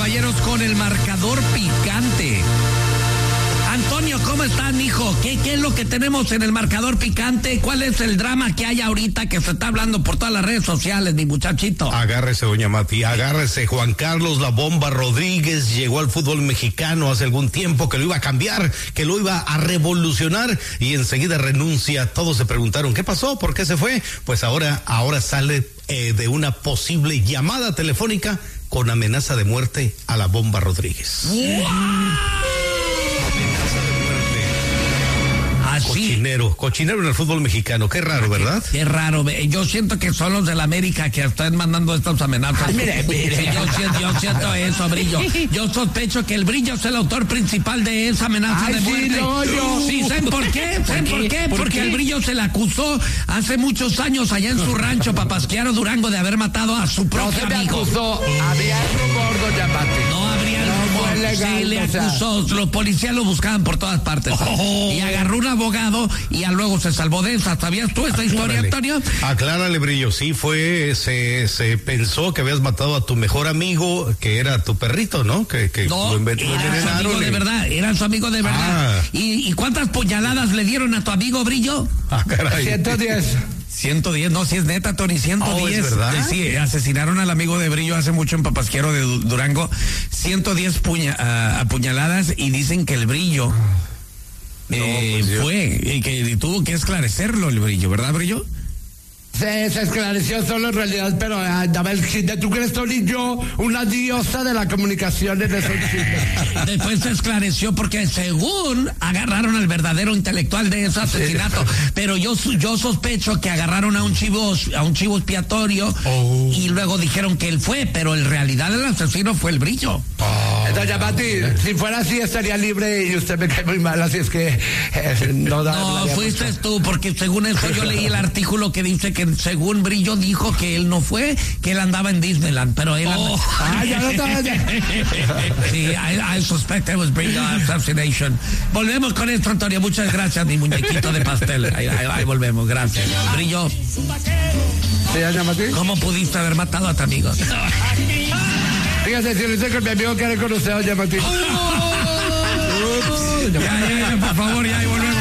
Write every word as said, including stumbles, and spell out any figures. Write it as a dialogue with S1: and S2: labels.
S1: caballeros, con el marcador picante. Antonio, ¿cómo estás, mijo? ¿Qué, ¿Qué es lo que tenemos en el marcador picante? ¿Cuál es el drama que hay ahorita que se está hablando por todas las redes sociales, mi muchachito?
S2: Agárrese, doña Mati, agárrese. Juan Carlos La Bomba Rodríguez llegó al fútbol mexicano hace algún tiempo, que lo iba a cambiar, que lo iba a revolucionar, y enseguida renuncia. Todos se preguntaron, ¿qué pasó? ¿Por qué se fue? Pues ahora, ahora sale eh, de una posible llamada telefónica con amenaza de muerte a La Bomba Rodríguez.
S1: ¡Wow!
S2: Cochinero, cochinero en el fútbol mexicano, qué raro, ¿verdad?
S1: Qué, qué raro, yo siento que son los de la América que están mandando estas amenazas.
S3: Ay, mire, mire.
S1: Yo siento, yo siento eso, Brillo. Yo sospecho que el Brillo es el autor principal de esa amenaza
S3: Ay,
S1: de muerte.
S3: Sí, no, yo.
S1: Sí, ¿saben por qué? ¿Saben por qué?
S3: ¿Por
S1: Porque
S3: qué?
S1: el Brillo se le acusó hace muchos años allá en su rancho, Papasquiaro, Durango, de haber matado a su
S3: No
S1: propio
S3: se me
S1: amigo.
S3: acusó, había un rumor, doña Mati.
S1: No habría el
S3: No
S1: rumor,
S3: fue legal,
S1: se le
S3: o sea.
S1: acusó, los policías lo buscaban por todas partes.
S2: Oh.
S1: Y agarró un abogado y a luego se salvó de esa. ¿Sabías tú esta historia, Antonio?
S2: Aclárale, Brillo, sí fue, se, se pensó que habías matado a tu mejor amigo, que era tu perrito, ¿no? Que, que
S1: No,
S2: lo enven- lo
S1: era su
S2: envenenaron
S1: amigo
S2: y-
S1: de verdad, era su amigo de verdad.
S2: Ah.
S1: ¿Y, ¿Y cuántas puñaladas le dieron a tu amigo, Brillo?
S2: Ah, caray.
S3: ciento diez.
S1: ciento diez, no, si es neta, Tony, ciento diez.
S2: Oh, ¿es verdad?
S1: Sí, asesinaron al amigo de Brillo hace mucho en Papasquiaro de Du- Durango. ciento diez puña, uh, apuñaladas, y dicen que el Brillo eh,
S2: pues yo-
S1: fue, y que tuvo que esclarecerlo el Brillo, ¿verdad, Brillo?
S3: Se, se esclareció solo en realidad, pero ay, dame el chiste. ¿Tú crees, Tony, yo, una diosa de la comunicación en esos chistes?
S1: Después se esclareció porque según agarraron al verdadero intelectual de ese asesinato, pero yo su- yo sospecho que agarraron a un chivo a un chivo expiatorio
S2: Oh.
S1: y luego dijeron que él fue, pero en realidad el asesino fue el Brillo.
S3: Doña Mati, si fuera así estaría libre y usted me cae muy mal, así es que eh, no da.
S1: No,
S3: daría
S1: fuiste
S3: mucho.
S1: tú, porque según eso yo leí el artículo que dice que según Brillo dijo que él no fue, que él andaba en Disneyland, pero él andaba...
S3: Ah, ya no estaba.
S1: Sí, I, I suspect it was Brillo assassination. Volvemos con esto, Antonio. Muchas gracias, mi muñequito de pastel. Ahí, ahí, ahí volvemos, gracias. Brillo,
S3: ¿Sí, doña Mati?
S1: ¿cómo pudiste haber matado a tu amigo?
S3: Fíjate, si le dice que mi amigo quiere conocer a doña Mati.
S1: Ya, ya, ya, por favor, ya, y volvemos.